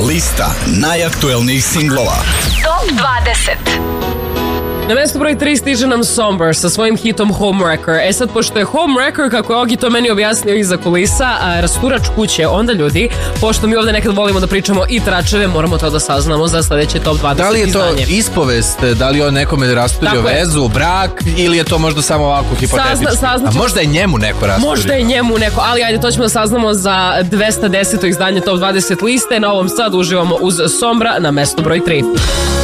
Lista najaktuelnijih singlova. Top 20. Na mesto broj 3 stiže nam Somber sa svojim hitom Homewrecker. Sad, pošto je Homewrecker, kako je Ogi to meni objasnio iza kulisa, rasturač kuće, onda ljudi, pošto mi ovde nekad volimo da pričamo i tračeve, moramo to da saznamo za sledeće top 20 izdanje. Da li je to ispovest, da li on nekome rasturio vezu, brak, ili je to možda samo ovako hipotetički? A možda je njemu neko rasturio? Možda je njemu neko, ali ajde, to ćemo da saznamo za 210. izdanje top 20 liste. Na ovom sad uživamo uz Sombra na mesto broj 3.